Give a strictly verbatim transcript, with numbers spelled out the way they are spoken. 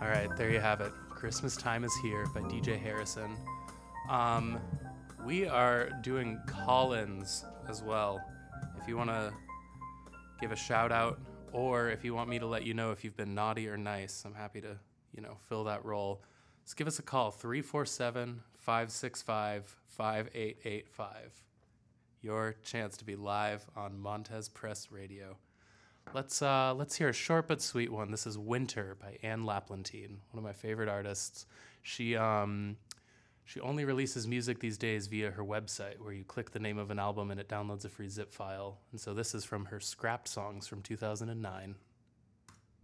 All right, there you have it. Christmas Time is Here by D J Harrison. Um, we are doing call-ins as well. If you want to give a shout out, or if you want me to let you know if you've been naughty or nice, I'm happy to, you know, fill that role. Just give us a call, three four seven, five six five, five eight eight five. Your chance to be live on Montez Press Radio. Let's uh, let's hear a short but sweet one. This is Winter by Anne Laplantine, one of my favorite artists. She um, she only releases music these days via her website, where you click the name of an album and it downloads a free zip file. And so this is from her Scrapped Songs from two thousand nine.